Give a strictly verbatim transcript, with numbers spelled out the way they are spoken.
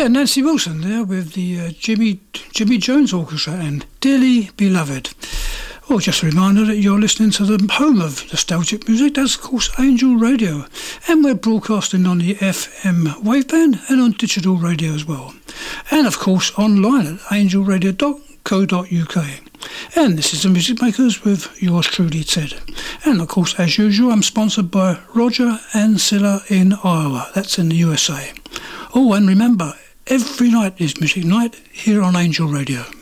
Yeah, Nancy Wilson there with the uh, Jimmy Jimmy Jones Orchestra and Dearly Beloved. Well, just a reminder that you're listening to the home of nostalgic music. That's, of course, Angel Radio. And we're broadcasting on the F M waveband and on digital radio as well. And, of course, online at angel radio dot co dot uk. And this is the Music Makers with yours truly, Ted. And, of course, as usual, I'm sponsored by Roger and Silla in Iowa. That's in the U S A. Oh, and remember, every night is Music Night here on Angel Radio.